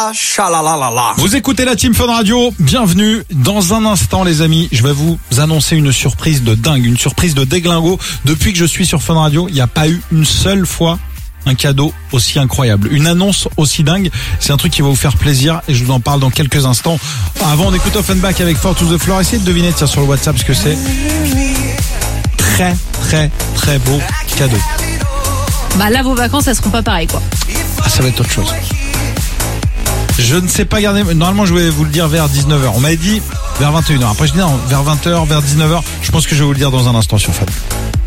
Chalalala. Vous écoutez la Team Fun Radio, bienvenue. Dans un instant les amis, je vais vous annoncer une surprise de dingue, une surprise de déglingo. Depuis que je suis sur Fun Radio, il n'y a pas eu une seule fois un cadeau aussi incroyable, une annonce aussi dingue. C'est un truc qui va vous faire plaisir et je vous en parle dans quelques instants. Avant on écoute Offenbach avec Four to the Floor. Essayez de deviner sur le WhatsApp ce que c'est. Très très très beau cadeau. Bah là vos vacances elles seront pas pareilles quoi. Ah, ça va être autre chose. Je ne sais pas garder. Normalement, je vais vous le dire vers 19h. On m'avait dit vers 21h. Après, je dis non, vers 20h, vers 19h. Je pense que je vais vous le dire dans un instant sur Fun.